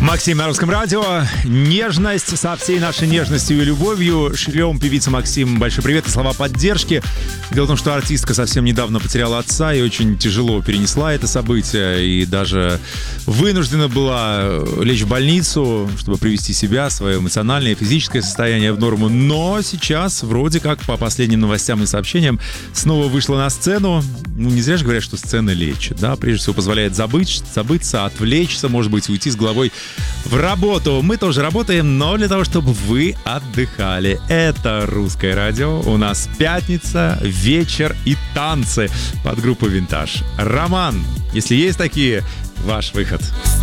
Максим на Русском радио. Нежность со всей нашей нежностью и любовью. Шлем певица Максим большой привет и слова поддержки. Дело в том, что артистка совсем недавно потеряла отца и очень тяжело перенесла это событие. И даже вынуждена была лечь в больницу, чтобы привести себя, свое эмоциональное и физическое состояние в норму. Но сейчас, вроде как, по последним новостям и сообщениям, снова вышла на сцену. Ну, не зря же говорят, что сцена лечит, да? Прежде всего, позволяет забыться, отвлечься, может быть, уйти с головой в работу. Мы тоже работаем, но для того, чтобы вы отдыхали. Это Русское радио. У нас пятница, вечер и танцы под группу «Винтаж». Роман, если есть такие, ваш выход.